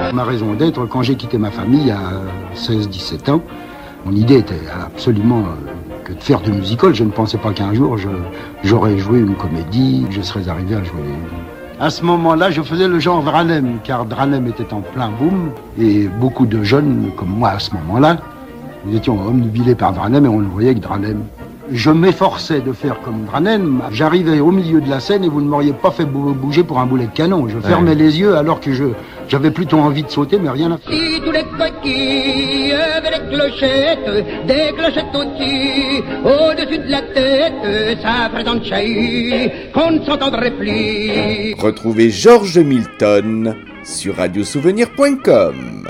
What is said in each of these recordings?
Ma raison d'être, quand j'ai quitté ma famille à 16-17 ans, mon idée était absolument que de faire de musical. Je ne pensais pas qu'un jour j'aurais joué une comédie, que je serais arrivé à jouer. À ce moment-là, je faisais le genre Dranem, car Dranem était en plein boom, et beaucoup de jeunes, comme moi à ce moment-là, nous étions omnubilés par Dranem et on le voyait que Dranem. Je m'efforçais de faire comme Dranem. J'arrivais au milieu de la scène et vous ne m'auriez pas fait bouger pour un boulet de canon. Je fermais les yeux alors que j'avais plutôt envie de sauter, mais rien à faire. Si tous les coquilles avec les clochettes, des clochettes au-dessus de la tête, ça présente chahut, qu'on ne s'entendrait plus. Retrouvez Georges Milton sur radiosouvenir.com.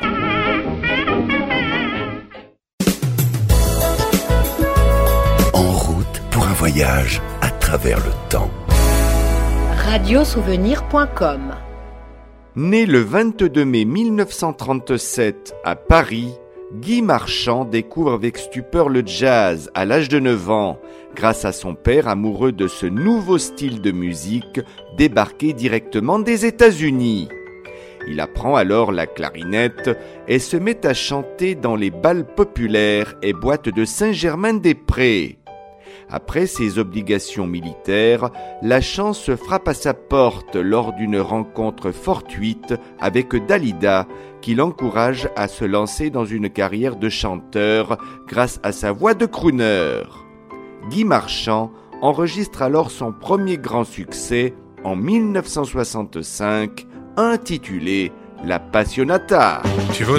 Voyage à travers le temps. Radiosouvenir.com. Né le 22 mai 1937 à Paris, Guy Marchand découvre avec stupeur le jazz à l'âge de 9 ans, grâce à son père amoureux de ce nouveau style de musique débarqué directement des États-Unis. Il apprend alors la clarinette et se met à chanter dans les bals populaires et boîtes de Saint-Germain-des-Prés. Après ses obligations militaires, la chance frappe à sa porte lors d'une rencontre fortuite avec Dalida, qui l'encourage à se lancer dans une carrière de chanteur grâce à sa voix de crooner. Guy Marchand enregistre alors son premier grand succès en 1965, intitulé La Passionata. Tu voudrais